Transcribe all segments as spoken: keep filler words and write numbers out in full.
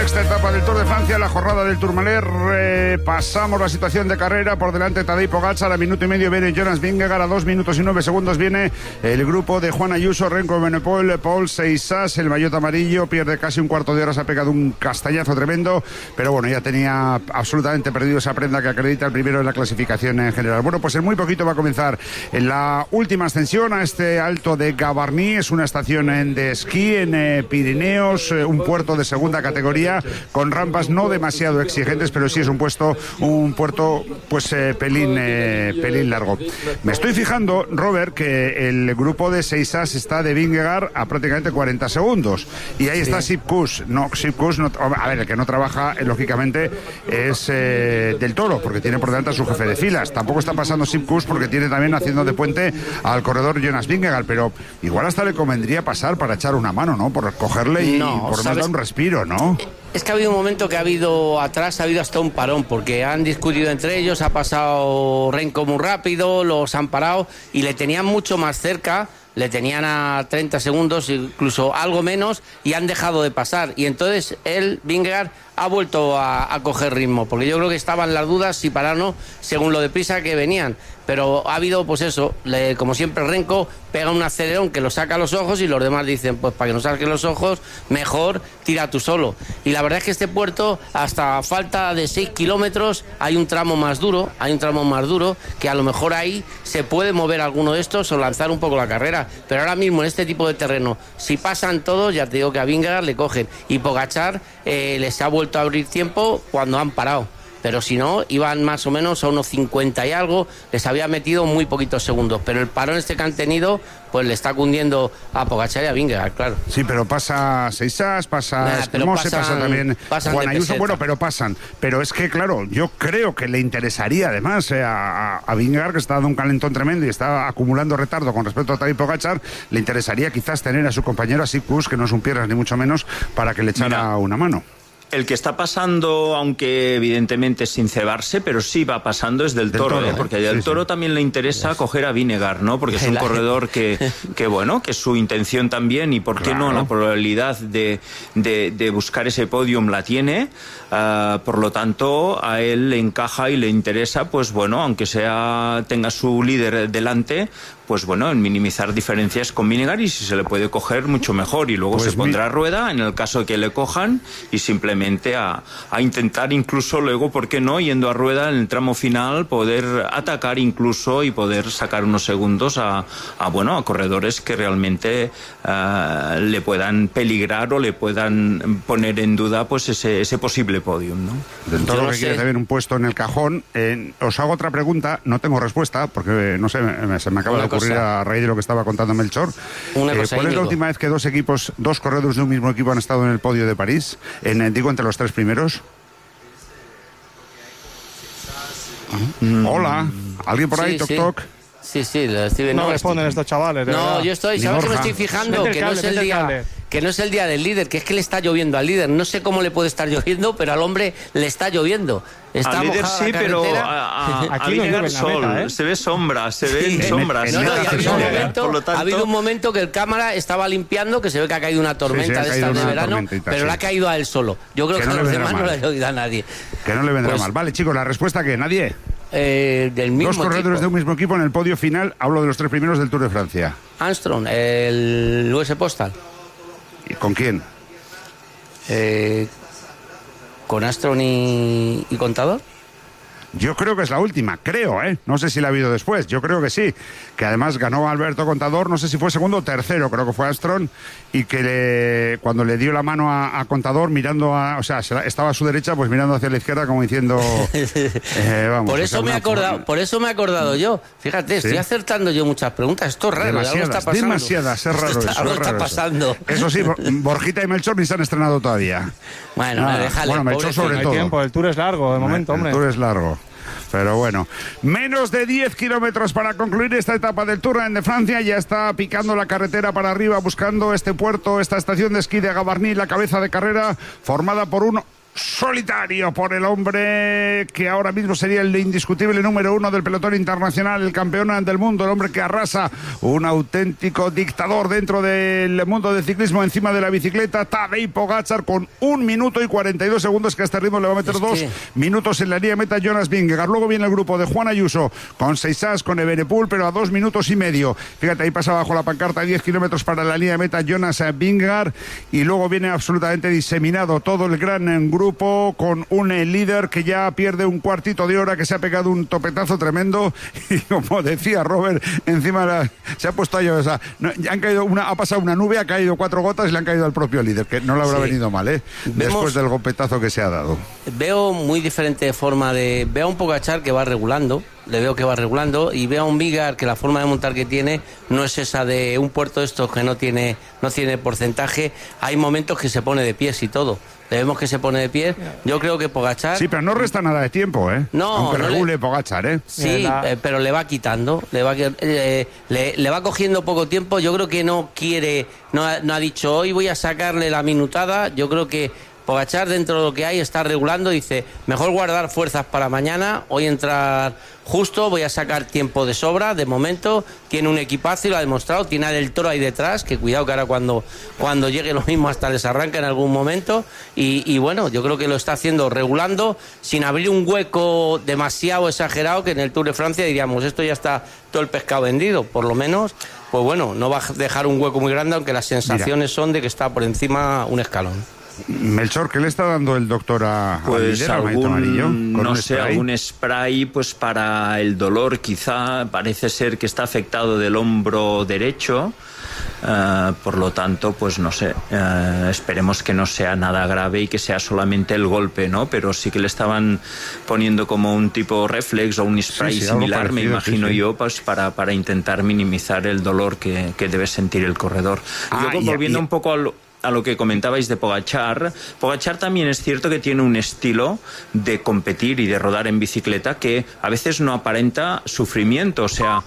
Esta etapa del Tour de Francia, la jornada del Tourmalet, eh, pasamos la situación de carrera, por delante Tadej Pogačar, a minuto y medio viene Jonas Vingegaard, a dos minutos y nueve segundos viene el grupo de Juan Ayuso, Renko Evenepoel, Paul Seixas, el maillot amarillo, pierde casi un cuarto de hora, se ha pegado un castañazo tremendo, pero bueno, ya tenía absolutamente perdido esa prenda que acredita el primero en la clasificación en general. Bueno, pues en muy poquito va a comenzar en la última ascensión a este alto de Gavarnie, es una estación en, de esquí en eh, Pirineos, eh, un puerto de segunda categoría, con rampas no demasiado exigentes, pero sí es un puesto, un puerto pues eh, pelín, eh, pelín largo. Me estoy fijando, Robert, que el grupo de Seixas está de Vingegaard a prácticamente cuarenta segundos, y ahí sí está Sepp Kuss. No, Sepp Kuss no, a ver, el que no trabaja, eh, lógicamente, es eh, Del Toro, porque tiene por delante a su jefe de filas. Tampoco está pasando Sepp Kuss porque tiene también haciendo de puente al corredor Jonas Vingegaard, pero igual hasta le convendría pasar para echar una mano, ¿no? Por cogerle y no, por más dar un respiro, ¿no? Es que ha habido un momento que ha habido atrás, ha habido hasta un parón, porque han discutido entre ellos, ha pasado Renko muy rápido, los han parado y le tenían mucho más cerca, le tenían a treinta segundos, incluso algo menos, y han dejado de pasar. Y entonces él, Vingegaard, ha vuelto a, a coger ritmo, porque yo creo que estaban las dudas si parar o no, según lo deprisa que venían. Pero ha habido, pues eso, le, como siempre Renko pega un acelerón que lo saca a los ojos y los demás dicen, pues para que no salgan los ojos, mejor tira tú solo. Y la verdad es que este puerto, hasta falta de seis kilómetros, hay un tramo más duro, hay un tramo más duro, que a lo mejor ahí se puede mover alguno de estos o lanzar un poco la carrera. Pero ahora mismo en este tipo de terreno, si pasan todos, ya te digo que a Vingegaard le cogen. Y Pogačar eh, les ha vuelto a abrir tiempo cuando han parado. Pero si no, iban más o menos a unos cincuenta y algo, les había metido muy poquitos segundos. Pero el parón este que han tenido, pues le está cundiendo a Pogačar y a Vingegaard, claro. Sí, pero pasa Seixas, pasa Escamose, pasa también Juan Ayuso, bueno, pero pasan. Pero es que, claro, yo creo que le interesaría además eh, a, a Vingegaard, que está dando un calentón tremendo y está acumulando retardo con respecto a Tadej Pogačar, le interesaría quizás tener a su compañero, a Sepp Kuss, que no es un piernas ni mucho menos, para que le echara Mira. una mano. El que está pasando, aunque evidentemente sin cebarse, pero sí va pasando, es Del Toro, del toro ¿eh? Porque a Del sí, Toro sí. también le interesa coger a Vingegaard, ¿no? Porque es un corredor que, que bueno, que su intención también, y por qué claro. no, la probabilidad de, de, de buscar ese podium la tiene, uh, por lo tanto, a él le encaja y le interesa, pues bueno, aunque sea tenga su líder delante, pues bueno, en minimizar diferencias con Vingegaard, y si se le puede coger, mucho mejor, y luego pues se pondrá a rueda en el caso de que le cojan, y simplemente A, a intentar incluso luego, ¿por qué no?, yendo a rueda en el tramo final, poder atacar incluso y poder sacar unos segundos a, a bueno, a corredores que realmente uh, le puedan peligrar o le puedan poner en duda pues ese, ese posible podium, ¿no? Del Toro, que quiere también un puesto en el cajón. Eh, os hago otra pregunta, no tengo respuesta, porque no sé, me, se me acaba Una de ocurrir cosa. a raíz de lo que estaba contando Melchor. Una eh, cosa, ¿Cuál es Íñigo? la última vez que dos equipos, dos corredores de un mismo equipo han estado en el podio de París? En, digo, entre los tres primeros. Mm. Hola, ¿alguien por ahí? Sí, toc sí. toc. Sí, sí, lo estoy viendo. No responden estos chavales. No, verdad. yo estoy, ¿sabes qué me estoy fijando? Que no es el día, que no es el día del líder, que es que le está lloviendo al líder. No sé cómo le puede estar lloviendo, pero al hombre le está lloviendo. Está al líder sí, pero a, a, a, a Vingegaard sol, meta, ¿eh? Se ve sombra, se ven sí. sombras. No, no, ha, habido momento, Por lo tanto... ha habido un momento que el cámara estaba limpiando, que se ve que ha caído una tormenta sí, sí, de estas de verano, pero sí. le ha caído a él solo. Yo creo que, que no a los demás mal. no le ha llovido a nadie. Que no le vendrá pues, mal. Vale, chicos, la respuesta que nadie. Eh, del mismo Dos corredores tipo. de un mismo equipo en el podio final. Hablo de los tres primeros del Tour de Francia. Armstrong, el U S Postal. ¿Y con quién? Eh, ¿Con Armstrong y, y Contador? Yo creo que es la última, creo, ¿eh? No sé si la ha habido después, yo creo que sí. Que además ganó Alberto Contador, no sé si fue segundo o tercero, creo que fue Armstrong, y que le, cuando le dio la mano a, a Contador, mirando a... O sea, estaba a su derecha, pues mirando hacia la izquierda como diciendo... eh, vamos, por eso o sea, me he acordado, una... por eso me he acordado yo. Fíjate, ¿sí? Estoy acertando yo muchas preguntas. Esto es raro, demasiadas, algo está pasando. Demasiadas, es raro está, eso. Algo es está raro pasando. Eso. eso sí, Borjita y Melchor ni se han estrenado todavía. Bueno, ah, déjale. Bueno, Melchor sobre no todo. Hay tiempo, el Tour es largo de momento, el, hombre. El Tour es largo. Pero bueno, menos de diez kilómetros para concluir esta etapa del Tour de Francia. Ya está picando la carretera para arriba, buscando este puerto, esta estación de esquí de Gavarnie, la cabeza de carrera, formada por un solitario por el hombre que ahora mismo sería el indiscutible número uno del pelotón internacional, el campeón del mundo, el hombre que arrasa, un auténtico dictador dentro del mundo del ciclismo encima de la bicicleta, Tadej Pogačar, con un minuto y cuarenta y dos segundos, que a este ritmo le va a meter es dos que... minutos en la línea de meta Jonas Vingegaard. Luego viene el grupo de Juan Ayuso con Seixas, con Evenepoel, pero a dos minutos y medio. Fíjate, ahí pasa bajo la pancarta diez kilómetros para la línea de meta Jonas Vingegaard, y luego viene absolutamente diseminado todo el gran grupo grupo con un líder que ya pierde un cuartito de hora, que se ha pegado un topetazo tremendo y, como decía Robert, encima la, se ha puesto a llover, o sea, no, ya han caído una, ha pasado una nube, ha caído cuatro gotas y le han caído al propio líder, que no le habrá sí. venido mal, ¿eh? Vemos, después del golpetazo que se ha dado. Veo muy diferente forma de... Veo a un Pogačar que va regulando, le veo que va regulando, y veo a un Vingegaard que la forma de montar que tiene no es esa de un puerto de estos que no tiene, no tiene porcentaje. Hay momentos que se pone de pies y todo. Le vemos que se pone de pie. Yo creo que Pogačar... Sí, pero no resta nada de tiempo, ¿eh? No, aunque no regule le... Pogačar, ¿eh? Sí, eh, pero le va quitando, le va, eh, le, le va cogiendo poco tiempo. Yo creo que no quiere, no ha, no ha dicho hoy voy a sacarle la minutada. Yo creo que Pogačar, dentro de lo que hay, está regulando, dice, mejor guardar fuerzas para mañana, hoy entrar justo, voy a sacar tiempo de sobra, de momento, tiene un equipazo y lo ha demostrado, tiene a Del Toro ahí detrás, que cuidado que ahora cuando, cuando llegue lo mismo hasta les arranca en algún momento, y, y bueno, yo creo que lo está haciendo regulando, sin abrir un hueco demasiado exagerado, que en el Tour de Francia diríamos, esto ya está todo el pescado vendido, por lo menos, pues bueno, no va a dejar un hueco muy grande, aunque las sensaciones Mira. son de que está por encima un escalón. Melchor, ¿qué le está dando el doctor a, pues a algún, amarillo? no sé, spray? algún spray pues para el dolor, quizá. Parece ser que está afectado del hombro derecho, uh, por lo tanto, pues no sé, uh, esperemos que no sea nada grave y que sea solamente el golpe, ¿no? Pero sí que le estaban poniendo como un tipo reflex o un spray sí, sí, similar, parecido, me imagino sí, sí. yo, pues para, para intentar minimizar el dolor que, que debe sentir el corredor. Ah, Luego, volviendo y, y... un poco al... a lo que comentabais de Pogačar, Pogačar también es cierto que tiene un estilo de competir y de rodar en bicicleta que a veces no aparenta sufrimiento, o sea,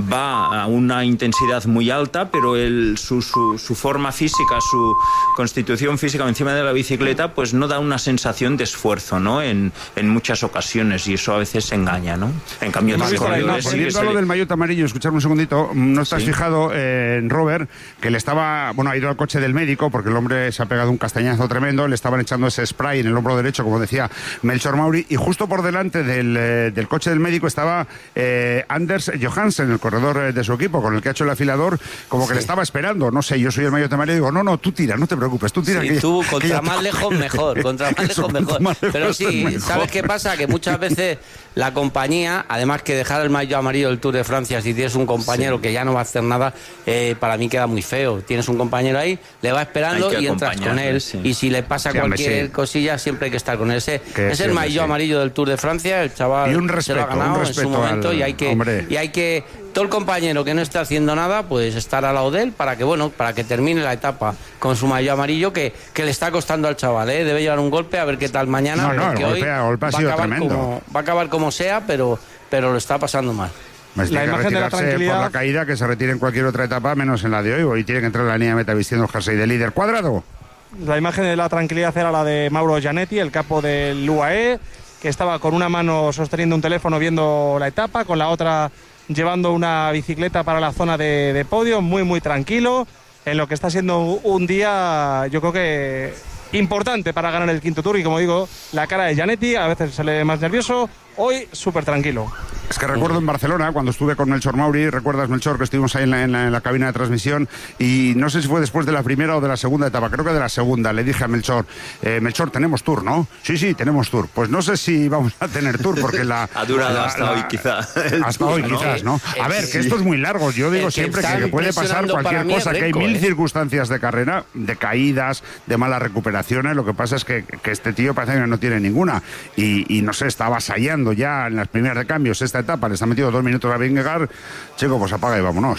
va a una intensidad muy alta, pero el, su, su, su forma física, su constitución física encima de la bicicleta, pues no da una sensación de esfuerzo, ¿no? En, en muchas ocasiones, y eso a veces engaña, ¿no? En cambio, no, corredores, no, volviendo a lo del maillot amarillo, escuchadme un segundito, ¿no estás sí. fijado en Robert, que le estaba, bueno, ha ido al coche del médico, porque el hombre se ha pegado un castañazo tremendo, le estaban echando ese spray en el hombro derecho, como decía Melchor Mauri, y justo por delante del, eh, del coche del médico estaba eh, Anders Johansen, el corredor eh, de su equipo, con el que ha hecho el afilador, como que sí. le estaba esperando. No sé, yo soy el maillot amarillo y digo, no, no, tú tira, no te preocupes, tú tira. Sí, que, tú, que contra más lejos mejor, contra más lejos mejor. Más lejos Pero sí, mejor. ¿Sabes qué pasa? Que muchas veces la compañía, además que dejar el maillot amarillo del Tour de Francia, si tienes un compañero sí. que ya no va a hacer nada, eh, para mí queda muy feo. Tienes un compañero ahí, le va esperando y entras con él. Sí. Y si le pasa sí, cualquier sí. cosilla, siempre hay que estar con él. Ese, es el maillot sí. amarillo del Tour de Francia, el chaval y un respeto, se lo ha ganado un en su momento al... y hay que y hay que todo el compañero que no esté haciendo nada, pues estar al lado de él para que bueno, para que termine la etapa con su maillot amarillo que, que le está costando al chaval, ¿eh? Debe llevar un golpe a ver qué tal mañana, no, no, porque golpe, hoy golpe ha sido va, a tremendo. Como, va a acabar como sea, pero, pero lo está pasando mal. Más la imagen que de la tranquilidad por la caída, que se retire en cualquier otra etapa, menos en la de hoy. Hoy tiene que entrar en la línea de meta vistiendo el jersey de líder. Cuadrado. La imagen de la tranquilidad era la de Mauro Gianetti, el capo del U A E, que estaba con una mano sosteniendo un teléfono viendo la etapa, con la otra llevando una bicicleta para la zona de, de podio, muy muy tranquilo, en lo que está siendo un día, yo creo que importante para ganar el quinto Tour. Y como digo, la cara de Gianetti a veces se le ve más nervioso, hoy súper tranquilo. Es que recuerdo en Barcelona, cuando estuve con Melchor Mauri, recuerdas, Melchor, que estuvimos ahí en la, en, la, en la cabina de transmisión, y no sé si fue después de la primera o de la segunda etapa, creo que de la segunda, le dije a Melchor, eh, Melchor, tenemos Tour, ¿no? Sí, sí, tenemos Tour. Pues no sé si vamos a tener Tour, porque la... ha durado la, hasta la, hoy, quizá. Hasta tour, hoy, ¿no? quizás, ¿no? A ver, que esto es muy largo, yo digo que siempre que, que puede pasar cualquier cosa, Renko, que hay mil ¿eh? circunstancias de carrera, de caídas, de malas recuperaciones, lo que pasa es que, que este tío parece que no tiene ninguna, y, y no sé, está avasallando ya en las primeras de cambios esta etapa, le está metido dos minutos a Vingegaard, chico, pues apaga y vámonos.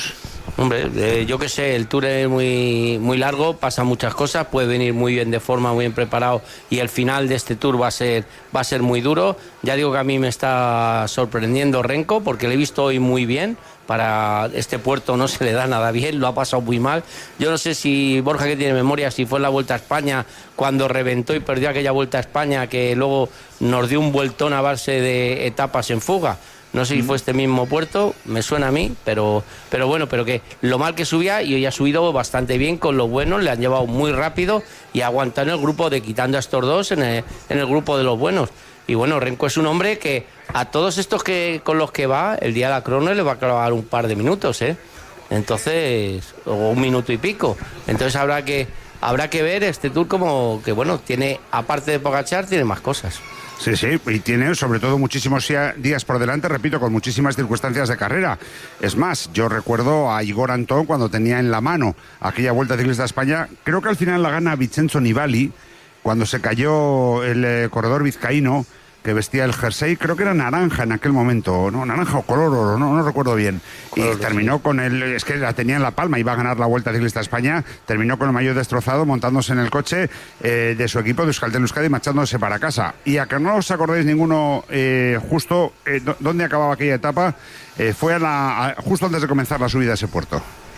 Hombre, eh, yo qué sé, el Tour es muy, muy largo, pasa muchas cosas, puede venir muy bien de forma, muy bien preparado, y el final de este Tour va a ser, va a ser muy duro. Ya digo que a mí me está sorprendiendo Renko, porque le he visto hoy muy bien. Para este puerto no se le da nada bien, lo ha pasado muy mal. Yo no sé si Borja, que tiene memoria, si fue en la Vuelta a España cuando reventó y perdió aquella Vuelta a España, que luego nos dio un vueltón a base de etapas en fuga. No sé si fue este mismo puerto, me suena a mí, pero, pero bueno, pero que lo mal que subía, y hoy ha subido bastante bien con los buenos, le han llevado muy rápido y aguantando el grupo, de quitando a estos dos en el, en el grupo de los buenos. Y bueno, Renko es un hombre que a todos estos que con los que va, el día de la crono le va a clavar un par de minutos, ¿eh? Entonces, o un minuto y pico. Entonces habrá que habrá que ver este Tour como que, bueno, tiene, aparte de Pogačar, tiene más cosas. Sí, sí, y tiene sobre todo muchísimos días por delante, repito, con muchísimas circunstancias de carrera. Es más, yo recuerdo a Igor Antón cuando tenía en la mano aquella Vuelta Ciclista a España, creo que al final la gana Vincenzo Nibali, cuando se cayó el eh, corredor vizcaíno, que vestía el jersey, creo que era naranja en aquel momento, no, naranja o color oro, no, no recuerdo bien. Color, y terminó sí. con el, es que la tenía en la palma, iba a ganar la Vuelta Ciclista a España, terminó con el maillot destrozado, montándose en el coche eh, de su equipo de Euskaltel Euskadi, marchándose para casa. Y a que no os acordáis ninguno, eh, justo eh, dónde acababa aquella etapa, eh, fue a la, a, justo antes de comenzar la subida a ese puerto.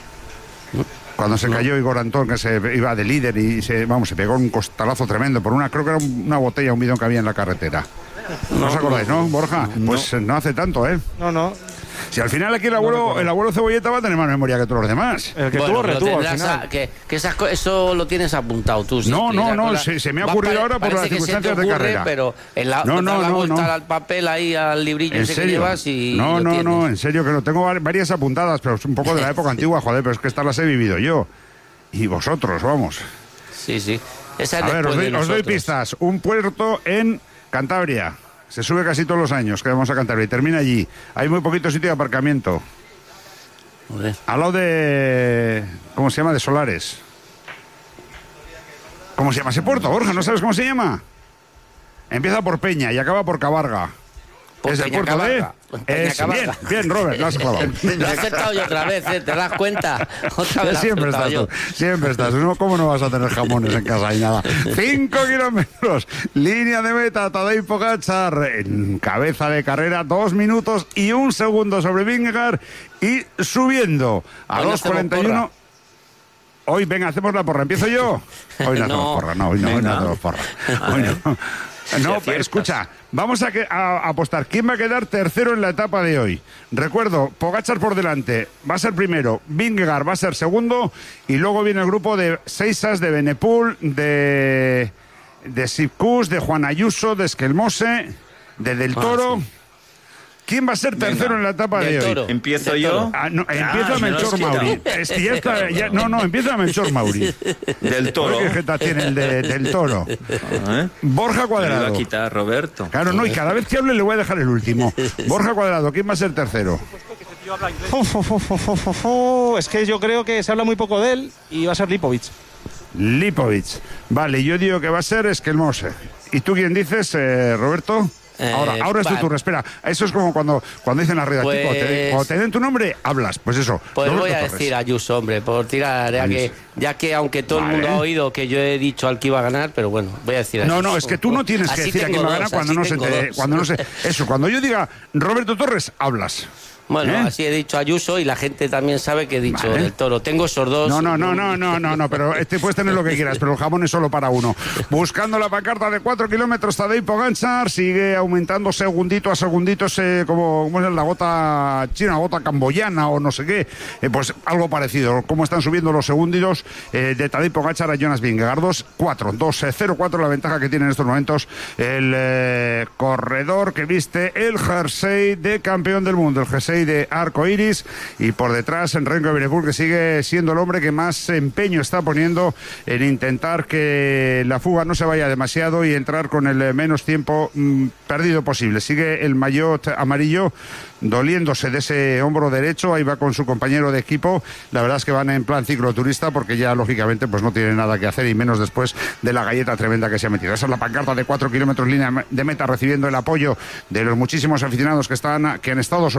Cuando se cayó Igor Antón, que se iba de líder y se, vamos, se pegó un costalazo tremendo por una, creo que era una botella, un bidón que había en la carretera. ¿No, ¿No os acordáis, no, Borja? No. Pues no hace tanto, ¿eh? No, no. Si al final aquí el abuelo, no el abuelo Cebolleta va a tener más memoria que todos los demás. El que bueno, tuvo retuvo al final. A, que, que esas, eso lo tienes apuntado tú. ¿Sí? No, no, no, se, se me ha ocurrido ahora por las circunstancias ocurre, de carrera. Pero en la, no, no, la no, vuelta no. al papel ahí, al librillo ese que llevas y No, lo no, tienes. no, en serio que lo tengo varias apuntadas, pero es un poco de la época antigua, joder, pero es que estas las he vivido yo. Y vosotros, vamos. Sí, sí. Esa es a ver, os doy, de os doy pistas. Un puerto en Cantabria. Se sube casi todos los años que vamos a Cantabria y termina allí. Hay muy poquito sitio de aparcamiento. Joder. Al lado de... ¿Cómo se llama? De Solares. ¿Cómo se llama ese puerto, Borja? ¿No sabes cómo se llama? Empieza por Peña y acaba por Cabarga. Por es Peña el puerto Cabarga. de... Es, bien, bien, Robert, lo has clavado. Lo he acertado yo otra vez, ¿eh? ¿Te das cuenta? Otra vez siempre estás yo. tú, siempre estás. No, ¿cómo no vas a tener jamones en casa y nada? Cinco kilómetros, línea de meta, Tadej Pogačar en cabeza de carrera, dos minutos y un segundo sobre Vingegaard y subiendo a dos cuarenta y uno. Hoy, venga, hacemos la porra. ¿Empiezo yo? Hoy no, no hacemos porra, no, hoy no, hoy no hacemos porra. Hoy no. No, pero escucha, vamos a, que, a, a apostar. ¿Quién va a quedar tercero en la etapa de hoy? Recuerdo, Pogačar por delante, va a ser primero, Vingegaard va a ser segundo, y luego viene el grupo de Seisas, de Benepul, de, de Sipkus, de Juan Ayuso, de Esquelmose, de Del Toro. Ah, sí. ¿Quién va a ser tercero Venga, en la etapa de hoy? ¿Empiezo del yo? Ah, no, empieza ah, Melchor Mauri. Es que ya está, ya, no, no, empieza Melchor Mauri. Del Toro. ¿Qué jeta tiene el de, del Toro? ¿Eh? Borja Cuadrado. Me lo va a quitar Roberto. Claro, no, y cada vez que hable le voy a dejar el último. Borja Cuadrado, ¿quién va a ser tercero? Es que yo creo que se habla muy poco de él y va a ser Lipovic. Lipovic. Vale, yo digo que va a ser Esquelmose. ¿Y tú quién dices, eh, Roberto? Ahora, ahora es tu turno, espera. Eso es como cuando, cuando dicen la redacción, pues, cuando, te, cuando te den tu nombre, hablas. Pues eso. Pues Roberto voy a Torres. decir a Ayuso, hombre, por tirar, ya que, ya que aunque todo vale. el mundo ha oído que yo he dicho al que iba a ganar, pero bueno, voy a decir a No, Ayuso. no, es que tú no tienes que así decir a quién va a ganar cuando no se te, cuando no se. Eso, cuando yo diga Roberto Torres, hablas. Bueno, ¿Eh? así he dicho Ayuso y la gente también sabe que he dicho vale. Del Toro. Tengo esos dos. No, no, no, no, no, no, no, pero este puedes tener lo que quieras, pero el jamón es solo para uno. Buscando la pancarta de cuatro kilómetros, Tadej Pogačar sigue aumentando segundito a segundito, eh, como, como es la gota china, gota camboyana o no sé qué. Eh, pues algo parecido, como están subiendo los segunditos eh, de Tadej Pogačar a Jonas Vingegaard. dos cuatro, dos cero cuatro la ventaja que tiene en estos momentos el eh, corredor que viste el jersey de campeón del mundo, el jersey de arco iris, y por detrás en Renko Evenepoel, que sigue siendo el hombre que más empeño está poniendo en intentar que la fuga no se vaya demasiado y entrar con el menos tiempo mmm, perdido posible. Sigue el maillot amarillo doliéndose de ese hombro derecho, ahí va con su compañero de equipo. La verdad es que van en plan cicloturista porque ya lógicamente pues no tiene nada que hacer, y menos después de la galleta tremenda que se ha metido. Esa es la pancarta de cuatro kilómetros línea de meta, recibiendo el apoyo de los muchísimos aficionados que están, que han estado sobre todo en el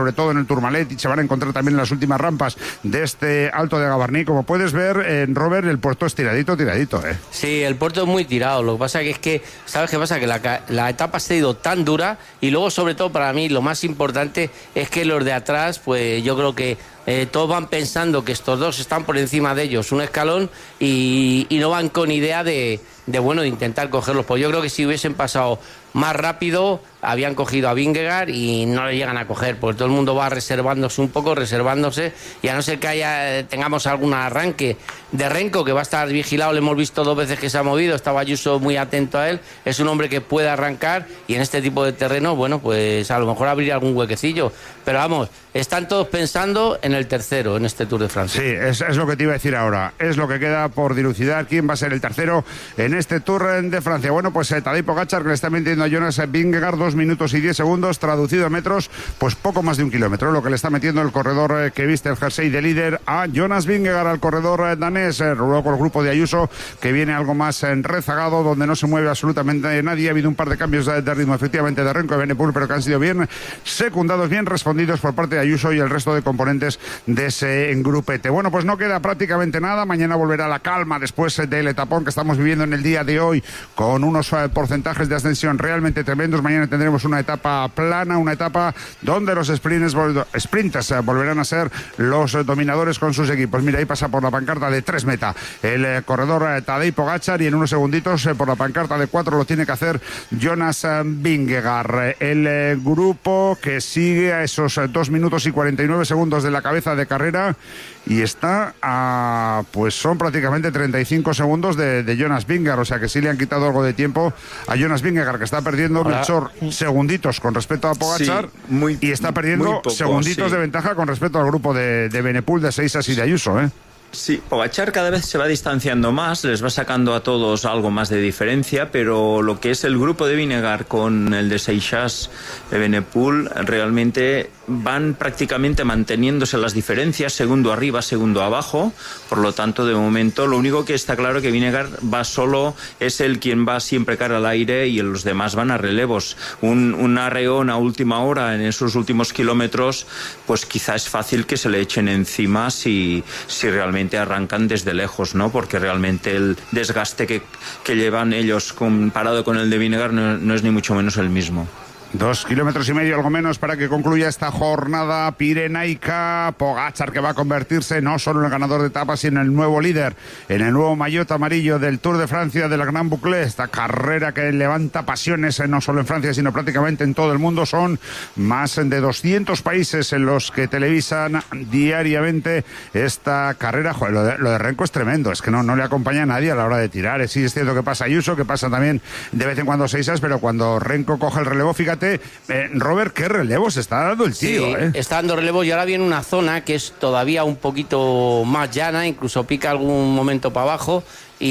Tourmalet y se van a encontrar también en las últimas rampas de este Alto de Gavarní. Como puedes ver, en Robert, el puerto es tiradito, tiradito, ¿eh? Sí, el puerto es muy tirado. Lo que pasa que es que, ¿sabes qué pasa? Que la, la etapa se ha ido tan dura y luego, sobre todo, para mí, lo más importante es que los de atrás, pues yo creo que Eh, todos van pensando que estos dos están por encima de ellos un escalón y, y no van con idea de, de, bueno, de intentar cogerlos. Pues yo creo que si hubiesen pasado más rápido, habían cogido a Vingegaard y no le llegan a coger, porque todo el mundo va reservándose un poco, reservándose, y a no ser que haya tengamos algún arranque de Renko, que va a estar vigilado, le hemos visto dos veces que se ha movido, estaba Ayuso muy atento a él, es un hombre que puede arrancar, y en este tipo de terreno, bueno, pues a lo mejor abrir algún huequecillo, pero vamos, están todos pensando en el tercero, en este Tour de Francia. Sí, es, es lo que te iba a decir ahora, es lo que queda por dilucidar, quién va a ser el tercero en este Tour de Francia. Bueno, pues eh, Tadej Pogačar, que le está metiendo a Jonas Vingegaard dos minutos y diez segundos, traducido a metros, pues poco más de un kilómetro, lo que le está metiendo el corredor eh, que viste el jersey de líder a Jonas Vingegaard, al corredor eh, danés, eh, luego el grupo de Ayuso, que viene algo más eh, rezagado, donde no se mueve absolutamente nadie. Ha habido un par de cambios de, de ritmo, efectivamente, de Renko y Evenepoel, pero que han sido bien secundados, bien respondidos por parte de Ayuso y el resto de componentes de ese grupete. Bueno, pues no queda prácticamente nada, mañana volverá la calma después del etapón que estamos viviendo en el día de hoy, con unos eh, porcentajes de ascensión realmente tremendos. Mañana tendremos una etapa plana, una etapa donde los sprinters, sprinters eh, volverán a ser los eh, dominadores con sus equipos. Mira, ahí pasa por la pancarta de tres meta el eh, corredor eh, Tadej Pogačar, y en unos segunditos eh, por la pancarta de cuatro lo tiene que hacer Jonas eh, Vingegaard. El eh, grupo que sigue a esos eh, dos minutos y cuarenta y nueve segundos de la cabeza de carrera, y está a, pues son prácticamente treinta y cinco segundos de, de Jonas Vingegaard, o sea que sí le han quitado algo de tiempo a Jonas Vingegaard, que está perdiendo Melchor segunditos con respecto a Pogačar, sí, muy, y está perdiendo poco, segunditos sí. de ventaja con respecto al grupo de, de Evenepoel, de Seixas y de Ayuso, ¿eh? Sí, Pogačar cada vez se va distanciando más, les va sacando a todos algo más de diferencia, pero lo que es el grupo de Vingegaard con el de Seixas, Evenepoel, realmente van prácticamente manteniéndose las diferencias, segundo arriba, segundo abajo. Por lo tanto, de momento, lo único que está claro que Vingegaard va solo, es el quien va siempre cara al aire y los demás van a relevos. Un, un arreón a última hora en esos últimos kilómetros, pues quizá es fácil que se le echen encima si, si realmente arrancan desde lejos, ¿no? Porque realmente el desgaste que, que llevan ellos comparado con el de Vingegaard no, no es ni mucho menos el mismo. Dos kilómetros y medio, algo menos, para que concluya esta jornada pirenaica. Pogačar, que va a convertirse no solo en el ganador de etapas, sino en el nuevo líder, en el nuevo maillot amarillo del Tour de Francia, de la Gran Boucle. Esta carrera que levanta pasiones no solo en Francia, sino prácticamente en todo el mundo. Son más de doscientos países en los que televisan diariamente esta carrera. Joder, lo de, lo de Renko es tremendo, es que no, no le acompaña a nadie a la hora de tirar. Sí, es cierto que pasa Ayuso, que pasa también de vez en cuando Seixas, pero cuando Renko coge el relevo, fíjate, Eh, Robert, qué relevo se está dando el tío. Sí, eh. está dando relevo, y ahora viene una zona que es todavía un poquito más llana, incluso pica algún momento para abajo,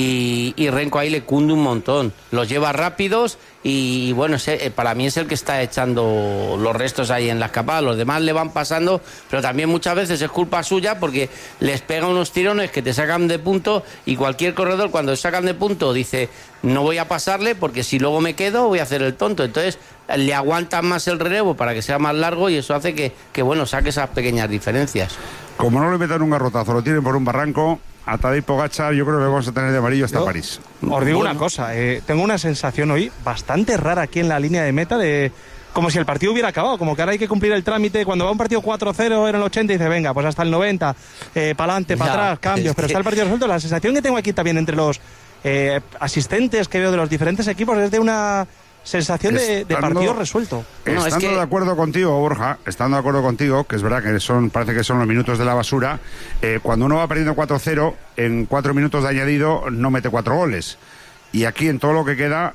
y, y Renko ahí le cunde un montón. Los lleva rápidos y, bueno, ese, para mí es el que está echando los restos ahí en la escapada. Los demás le van pasando, pero también muchas veces es culpa suya, porque les pega unos tirones que te sacan de punto, y cualquier corredor cuando sacan de punto dice, no voy a pasarle porque si luego me quedo voy a hacer el tonto. Entonces le aguantan más el relevo para que sea más largo, y eso hace que, que bueno, saque esas pequeñas diferencias. Como no le metan un garrotazo, lo tienen por un barranco, a Tadej Pogačar yo creo que vamos a tener de amarillo hasta Yo, París. Os digo bueno. una cosa, eh, tengo una sensación hoy bastante rara aquí en la línea de meta, de como si el partido hubiera acabado, como que ahora hay que cumplir el trámite. Cuando va un partido cuatro cero en el ochenta y dice, venga, pues hasta el noventa, eh, para adelante, para atrás, cambios, pero que... está el partido resuelto. La sensación que tengo aquí también entre los eh, asistentes que veo de los diferentes equipos es de una sensación de, estando, de partido resuelto. Estando no, es que... de acuerdo contigo, Borja, estando de acuerdo contigo, que es verdad que son, parece que son los minutos de la basura, eh, cuando uno va perdiendo cuatro cero, en cuatro minutos de añadido no mete cuatro goles. Y aquí en todo lo que queda,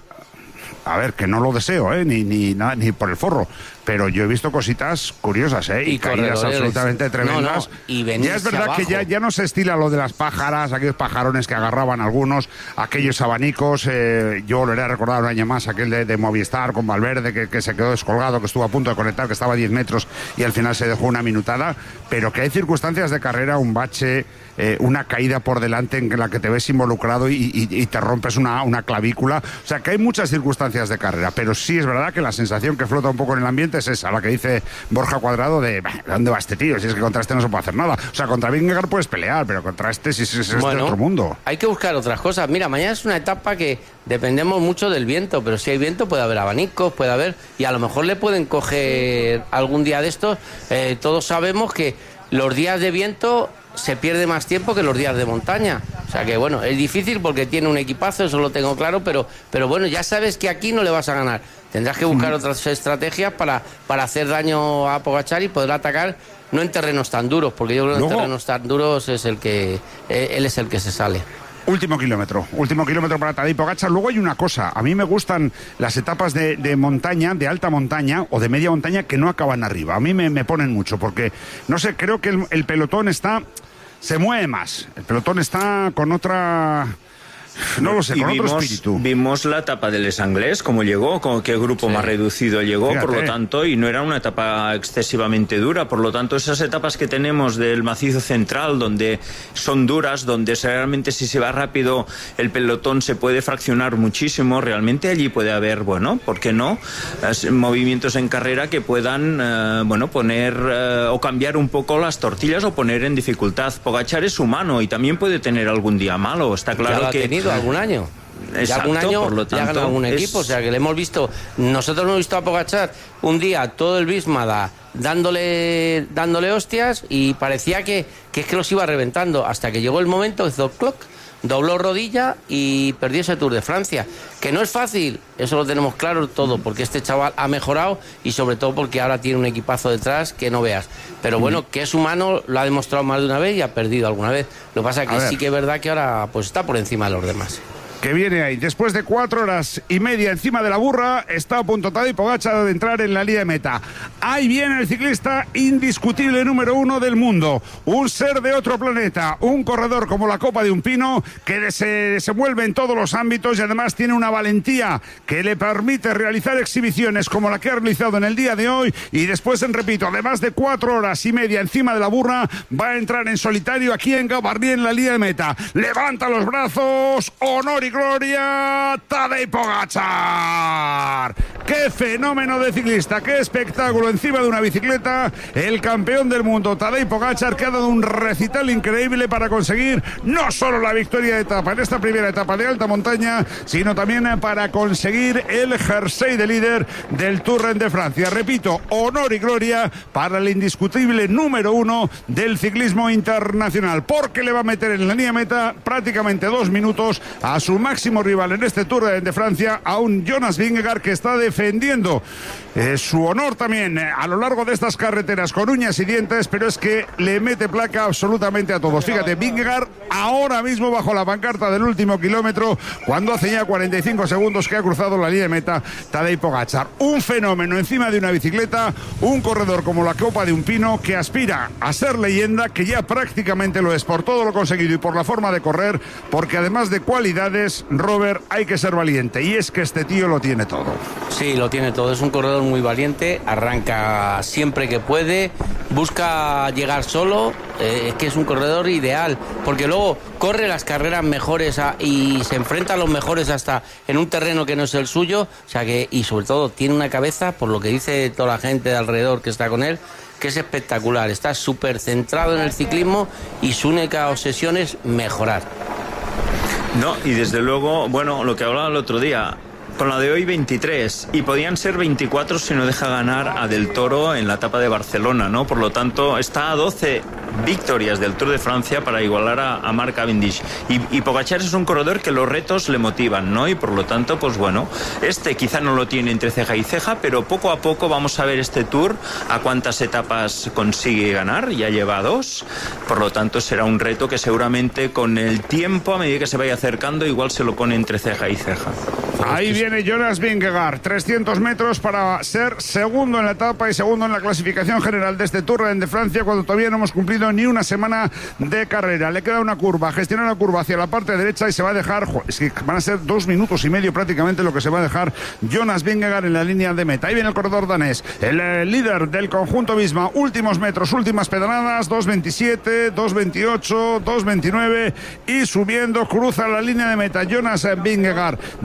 a ver, que no lo deseo, ¿eh? ni, ni, na, ni por el forro, pero yo he visto cositas curiosas, ¿eh? Y, y caídas absolutamente tremendas. No, no. Y ya es verdad abajo. que ya, ya no se estila lo de las pájaras, aquellos pajarones que agarraban algunos, aquellos abanicos. Eh, yo volveré a recordar un año más aquel de, de Movistar con Valverde, que, que se quedó descolgado, que estuvo a punto de conectar, que estaba a diez metros y al final se dejó una minutada. Pero que hay circunstancias de carrera, un bache, eh, una caída por delante en la que te ves involucrado y, y, y te rompes una, una clavícula. O sea, que hay muchas circunstancias distancias de carrera, pero sí es verdad que la sensación que flota un poco en el ambiente es esa, la que dice Borja Cuadrado de ¿dónde va este tío? Si es que contra este no se puede hacer nada. O sea, contra Vingegaard puedes pelear, pero contra este sí, sí, sí, es bueno, de otro mundo. Hay que buscar otras cosas. Mira, mañana es una etapa que dependemos mucho del viento, pero si hay viento puede haber abanicos, puede haber, y a lo mejor le pueden coger algún día de estos. Eh, todos sabemos que los días de viento se pierde más tiempo que los días de montaña. O sea que bueno, es difícil porque tiene un equipazo, eso lo tengo claro, pero, pero bueno, ya sabes que aquí no le vas a ganar. Tendrás que buscar otras estrategias para, para hacer daño a Pogačar y poder atacar, no en terrenos tan duros, porque yo creo que Luego... en terrenos tan duros es el que él es el que se sale. Último kilómetro, último kilómetro para Tadej Pogačar. Luego hay una cosa, a mí me gustan las etapas de, de montaña, de alta montaña o de media montaña que no acaban arriba. A mí me, me ponen mucho porque, no sé, creo que el, el pelotón está, se mueve más. El pelotón está con otra... No lo sé, con vimos, otro espíritu. Vimos la etapa del Les Anglés, cómo llegó, con qué grupo sí. más reducido llegó, Fíjate. por lo tanto, y no era una etapa excesivamente dura, por lo tanto, esas etapas que tenemos del macizo central, donde son duras, donde realmente si se va rápido el pelotón se puede fraccionar muchísimo, realmente allí puede haber, bueno, ¿por qué no? Movimientos en carrera que puedan, eh, bueno, poner eh, o cambiar un poco las tortillas o poner en dificultad. Pogačar es humano y también puede tener algún día malo, está claro que... algún año. Exacto, ya algún año por lo tanto, ya ha ganado algún es... equipo, o sea que le hemos visto, nosotros hemos visto a Pogačar un día todo el Visma dándole dándole hostias y parecía que, que es que los iba reventando hasta que llegó el momento, hizo clock, dobló rodilla y perdió ese Tour de Francia, que no es fácil, eso lo tenemos claro todo, porque este chaval ha mejorado y sobre todo porque ahora tiene un equipazo detrás que no veas, pero bueno, que es humano, lo ha demostrado más de una vez y ha perdido alguna vez. Lo que pasa es que sí que es verdad que ahora pues está por encima de los demás. Que viene ahí, después de cuatro horas y media encima de la burra, está a punto Tadej Pogačar de entrar en la línea de meta. Ahí viene el ciclista indiscutible número uno del mundo, un ser de otro planeta, un corredor como la copa de un pino, que se desenvuelve en todos los ámbitos y además tiene una valentía que le permite realizar exhibiciones como la que ha realizado en el día de hoy, y después, en repito, además de cuatro horas y media encima de la burra, va a entrar en solitario aquí en Gavarnie en la línea de meta. Levanta los brazos, honor y gloria, Tadej Pogačar. ¡Qué fenómeno de ciclista! ¡Qué espectáculo encima de una bicicleta! El campeón del mundo, Tadej Pogačar, que ha dado un recital increíble para conseguir no solo la victoria de etapa en esta primera etapa de alta montaña, sino también para conseguir el jersey de líder del Tour de Francia. Repito, honor y gloria para el indiscutible número uno del ciclismo internacional, porque le va a meter en la línea meta prácticamente dos minutos a su máximo rival en este Tour de Francia, a un Jonas Vingegaard que está defendiendo eh, su honor también eh, a lo largo de estas carreteras con uñas y dientes, pero es que le mete placa absolutamente a todos. Fíjate, Vingegaard ahora mismo bajo la pancarta del último kilómetro, cuando hace ya cuarenta y cinco segundos que ha cruzado la línea de meta Tadej Pogačar. Un fenómeno encima de una bicicleta, un corredor como la copa de un pino que aspira a ser leyenda, que ya prácticamente lo es por todo lo conseguido y por la forma de correr, porque además de cualidades, Robert, hay que ser valiente, y es que este tío lo tiene todo. Sí, lo tiene todo, es un corredor muy valiente, arranca siempre que puede, busca llegar solo, eh, es que es un corredor ideal, porque luego corre las carreras mejores a, y se enfrenta a los mejores hasta en un terreno que no es el suyo, o sea que, y sobre todo tiene una cabeza, por lo que dice toda la gente de alrededor que está con él, que es espectacular, está súper centrado en el ciclismo y su única obsesión es mejorar. No, y desde luego, bueno, lo que hablaba el otro día, con la de hoy veintitrés, y podían ser veinticuatro si no deja ganar a Del Toro en la etapa de Barcelona, ¿no? Por lo tanto, está a doce victorias del Tour de Francia para igualar a, a Mark Cavendish. Y, y Pogačar es un corredor que los retos le motivan, ¿no? Y por lo tanto, pues bueno, este quizá no lo tiene entre ceja y ceja, pero poco a poco vamos a ver este Tour a cuántas etapas consigue ganar. Ya lleva dos, por lo tanto será un reto que seguramente con el tiempo, a medida que se vaya acercando, igual se lo pone entre ceja y ceja. Ahí viene Jonas Vingegaard, trescientos metros para ser segundo en la etapa y segundo en la clasificación general de este Tour de Francia, cuando todavía no hemos cumplido ni una semana de carrera. Le queda una curva, gestionar la curva hacia la parte derecha y se va a dejar, es que van a ser dos minutos y medio prácticamente lo que se va a dejar Jonas Vingegaard en la línea de meta. Ahí viene el corredor danés, el eh, líder del conjunto Visma, últimos metros, últimas pedaladas, dos veintisiete, dos veintiocho, dos veintinueve y subiendo, cruza la línea de meta Jonas Vingegaard. Después de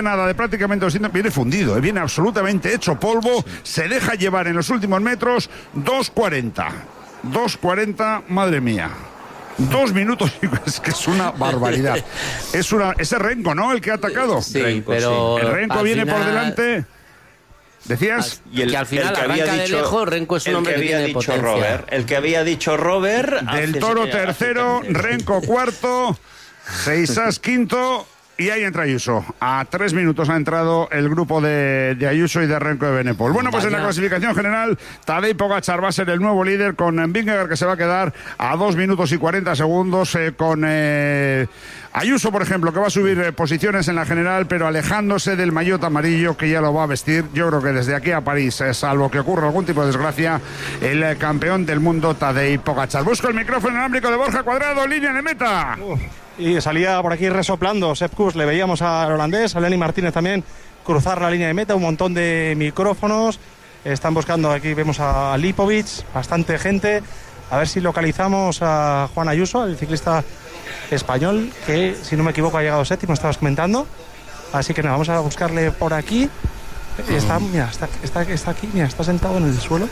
nada, de prácticamente doscientos, viene fundido, ¿eh? Viene absolutamente hecho polvo, sí. Se deja llevar en los últimos metros, dos cuarenta. dos cuarenta, madre mía. Dos minutos, es que es una barbaridad. Es una, ese Renko, ¿no? El que ha atacado. Sí, Renko, pero sí. El Renko viene final... por delante. ¿Decías? Y el, que al final el que arranca había dicho, de lejos, Renko es un hombre que, que tiene potencia. Robert, el que había dicho Robert... Del Toro tercero, Renko cuarto, Seisas quinto... Y ahí entra Ayuso. A tres minutos ha entrado el grupo de, de Ayuso y de Renko de Benepol. Bueno, pues en la clasificación general, Tadej Pogačar va a ser el nuevo líder con Vingegaard, que se va a quedar a dos minutos y cuarenta segundos eh, con eh, Ayuso, por ejemplo, que va a subir eh, posiciones en la general, pero alejándose del maillot amarillo que ya lo va a vestir. Yo creo que desde aquí a París, eh, salvo que ocurra algún tipo de desgracia, el eh, campeón del mundo Tadej Pogačar. Busco el micrófono inalámbrico de Borja Cuadrado, línea de meta. Uh. Y salía por aquí resoplando Sepp Kuss, le veíamos al holandés, a Lenny Martínez también cruzar la línea de meta, un montón de micrófonos, están buscando, aquí vemos a Lipovic, bastante gente, a ver si localizamos a Juan Ayuso, el ciclista español, que si no me equivoco ha llegado séptimo, estabas comentando, así que nada, vamos a buscarle por aquí, está, mira, está, está, está aquí, mira, está sentado en el suelo,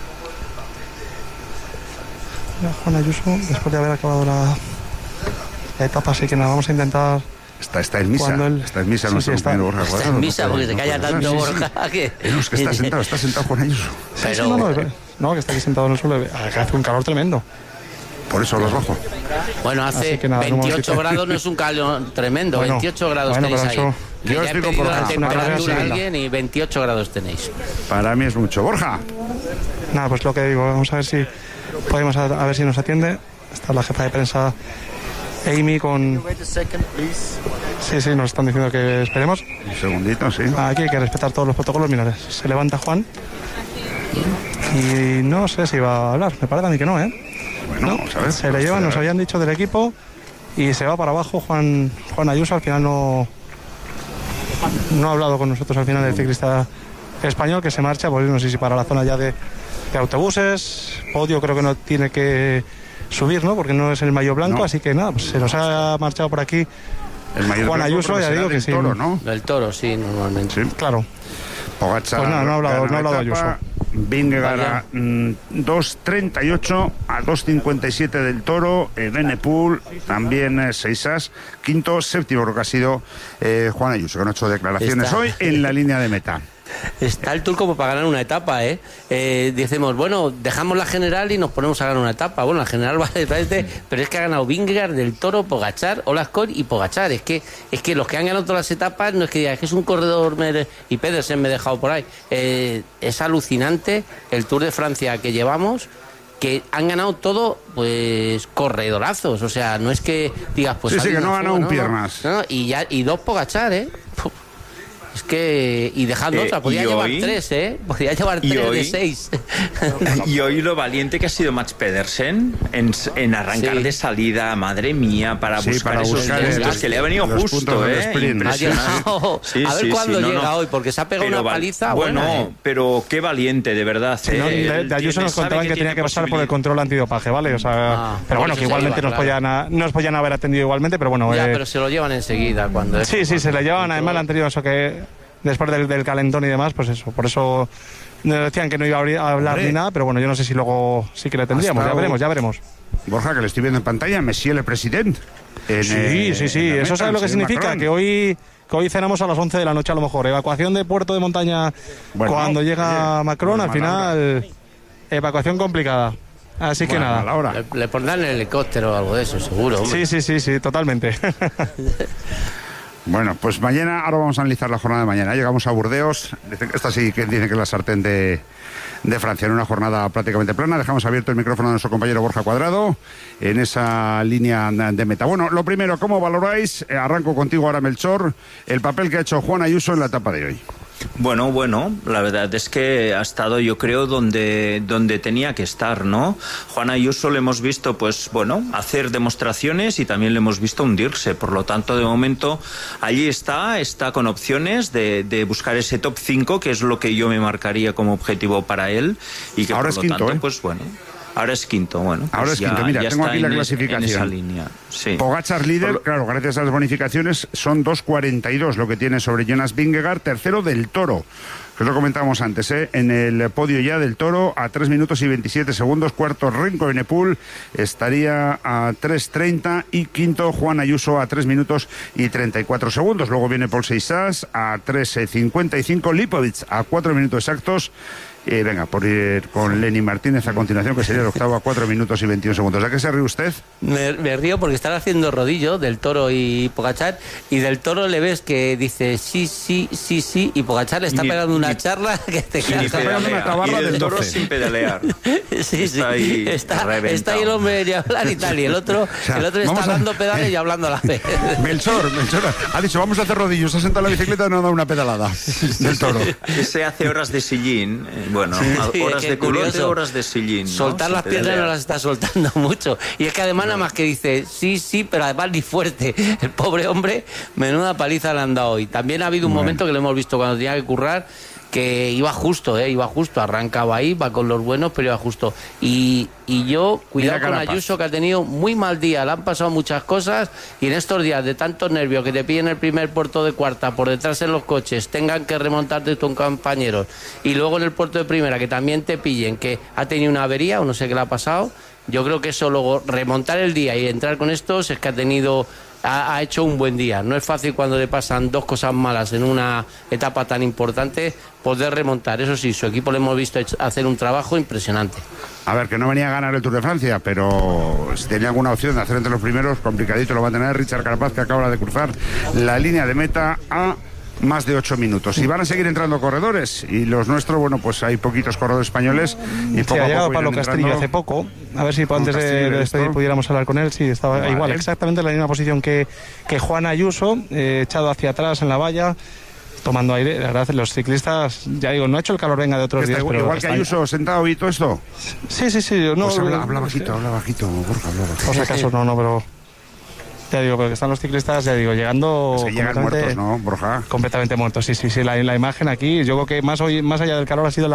mira, Juan Ayuso, después de haber acabado la... la etapa, así que nada, vamos a intentar. Está, está en misa, él... está en misa sí, nuestro sí, compañero Borja Cuadrado. Está en misa porque se calla tanto sí, Borja. Sí. Que... No, es que está sentado, está sentado Juan Ayuso. Pero... Sí, no, no, no, que está aquí sentado en el suelo, que hace un calor tremendo. Por eso los bajo. Bueno, hace nada, veintiocho grados, no es un calor tremendo, bueno, veintiocho grados bueno, tenéis ahí. Eso... Yo ya estoy con la temperatura a alguien y veintiocho grados tenéis. Para mí es mucho. Borja. Nada, pues lo que digo, vamos a ver si podemos, a, a ver si nos atiende. Está la jefa de prensa Amy con... Sí, sí, nos están diciendo que esperemos. Un segundito, sí. Aquí hay que respetar todos los protocolos. Mira, se levanta Juan. Y no sé si va a hablar. Me parece a mí que no, ¿eh? Bueno, no, vamos a ver. Se le llevan, nos habían dicho del equipo. Y se va para abajo Juan, Juan Ayuso. Al final no... No ha hablado con nosotros al final el ciclista español que se marcha. Pues no sé si para la zona ya de, de autobuses. Podio creo que no tiene que... subir, ¿no? Porque no es el maillot blanco, no. Así que nada, pues se nos ha marchado por aquí el Juan Ayuso, ya digo que sí. Toro, ¿no? Del Toro, sí, normalmente. Sí. Claro. Pogačar, pues nada, no ha hablado, no ha hablado Ayuso. Vingegaard a mm, dos treinta y ocho a dos cincuenta y siete del Toro, eh, Benepul, también eh, Seisas, quinto, séptimo, creo que ha sido eh, Juan Ayuso, que no ha hecho declaraciones Está. hoy en la línea de meta. Está el Tour como para ganar una etapa, ¿eh? ¿eh? Decimos, bueno, dejamos la general y nos ponemos a ganar una etapa. Bueno, la general va detrás de... Pero es que ha ganado Vingegaard, del Toro, Pogačar, Olascoy y Pogačar. Es que, es que los que han ganado todas las etapas, no es que diga, es que es un corredor... Me, y Pedersen me he dejado por ahí. Eh, es alucinante el Tour de Francia que llevamos, que han ganado todo, pues, corredorazos. O sea, no es que digas, pues... Sí, sí, que no han ganado un piernas. No, no, y, ya, y dos Pogačar, ¿eh? Puf. Es que... Y dejando eh, otra, podía llevar hoy, tres, ¿eh? Podía llevar tres hoy, de seis. Y hoy lo valiente que ha sido Mats Pedersen en, en arrancar sí. de salida, madre mía, para sí, buscar para esos puntos, que le ha venido justo, ¿eh? Impresionante. Sí, a ver sí, cuándo sí, llega no, no. hoy, porque se ha pegado pero, una paliza. Bueno, buena, ¿eh? Pero qué valiente, de verdad. Sí, no, de, de Ayuso nos contaban que, que tenía que pasar por el control antidopaje, ¿vale? O sea, ah, pero bueno, que igualmente nos podían nos podían haber atendido igualmente, pero bueno. Ya, pero se lo llevan enseguida cuando... Sí, sí, se le llevan, además le han tenido eso que... Después del, del calentón y demás, pues eso, por eso decían que no iba a hablar Hombre. ni nada, pero bueno, yo no sé si luego sí que le tendríamos, ya veremos, ya veremos. Borja, que le estoy viendo en pantalla, Monsieur le President. En, sí, eh, sí, sí, eso sabe lo que significa, Macron. que hoy que hoy cenamos a las once de la noche a lo mejor, evacuación de puerto de montaña bueno, cuando llega oye, Macron, al final, evacuación complicada. Así bueno, que nada. Le, le pondrán el helicóptero o algo de eso, seguro. Sí, Hombre. sí, sí, sí, totalmente. Bueno, pues mañana, ahora vamos a analizar la jornada de mañana. Llegamos a Burdeos, esta sí que dicen que es la sartén de, de Francia, en una jornada prácticamente plana. Dejamos abierto el micrófono de nuestro compañero Borja Cuadrado en esa línea de meta. Bueno, lo primero, ¿cómo valoráis? Arranco contigo ahora, Melchor, el papel que ha hecho Juan Ayuso en la etapa de hoy. Bueno, bueno, la verdad es que ha estado, yo creo, donde, donde tenía que estar, ¿no? Juan Ayuso le hemos visto, pues, bueno, hacer demostraciones y también le hemos visto hundirse. Por lo tanto, de momento, allí está, está con opciones de, de buscar ese top cinco, que es lo que yo me marcaría como objetivo para él. Y que, ahora por es lo quinto, tanto, ¿eh? pues, bueno... Ahora es quinto, bueno. Pues ahora es ya, quinto, mira, tengo aquí la en clasificación. En esa línea, sí. Pogačar líder, Por... claro, gracias a las bonificaciones, son dos cuarenta y dos lo que tiene sobre Jonas Vingegaard, tercero del Toro. Que os lo comentábamos antes, ¿eh? En el podio ya del Toro a tres minutos y veintisiete segundos, cuarto Renko Evenepoel estaría a tres treinta y quinto Juan Ayuso a tres minutos y treinta y cuatro segundos. Luego viene Paul Seixas a tres cincuenta y cinco, Lipovic a cuatro minutos exactos. Eh, venga, por ir con Lenny Martínez a continuación, que sería el octavo a cuatro minutos y veintiún segundos. ¿De qué se ríe usted? Me, me río porque están haciendo rodillo del Toro y Pogačar, y del Toro le ves que dice sí, sí, sí, sí, y Pogačar le está ni, pegando una ni, charla que te queda. Está pegando una tabarra del del Toro doce. Sin pedalear. Sí, está ahí está, está ahí el hombre de hablar y tal, y el otro, o sea, el otro está a... dando pedales y hablando a la vez. Melchor, Melchor, ha dicho, vamos a hacer rodillos, ha sentado en la bicicleta y no ha dado una pedalada del Toro. Ese hace horas de sillín, eh, bueno, sí, sí. Horas de culote, horas de sillín, ¿no? Soltar Sin las piernas pedalear. no las está soltando mucho. Y es que además no. nada más que dice sí, sí, pero además ni fuerte. El pobre hombre, menuda paliza le han dado hoy. También ha habido un bueno. momento que lo hemos visto cuando tenía que currar, que iba justo, ¿eh? Iba justo, arrancaba ahí, va con los buenos, pero iba justo. Y, y yo, cuidado con Ayuso, que ha tenido muy mal día, le han pasado muchas cosas, y en estos días de tantos nervios, que te pillen el primer puerto de cuarta, por detrás en los coches, tengan que remontarte tus compañeros, y luego en el puerto de primera, que también te pillen, que ha tenido una avería, o no sé qué le ha pasado, yo creo que eso luego, remontar el día y entrar con estos, es que ha tenido... Ha, ha hecho un buen día. No es fácil cuando le pasan dos cosas malas en una etapa tan importante poder remontar. Eso sí, su equipo le hemos visto hacer un trabajo impresionante. A ver, que no venía a ganar el Tour de Francia, pero si tenía alguna opción de hacer entre los primeros, complicadito lo va a tener Richard Carapaz, que acaba de cruzar la línea de meta a más de ocho minutos. Y van a seguir entrando corredores, y los nuestros, bueno, pues hay poquitos corredores españoles. Y poco sí, ha llegado poco Pablo Castillo entrando... hace poco, a ver si antes de despedir pudiéramos hablar con él. Sí, estaba vale. igual, exactamente en la misma posición que, que Juan Ayuso, eh, echado hacia atrás en la valla, tomando aire. La verdad, los ciclistas, ya digo, no ha hecho el calor venga de otros días, igual, pero igual que Ayuso sentado y todo esto. Sí, sí, sí. No, pues habla, habla bajito, habla bajito, Borja, habla bajito. Por si acaso no, no, pero... Ya digo, porque están los ciclistas, ya digo, llegando... Es que llegan muertos, ¿no, Borja? Completamente muertos, sí, sí, sí. La, la imagen aquí, yo creo que más, hoy, más allá del calor ha sido la...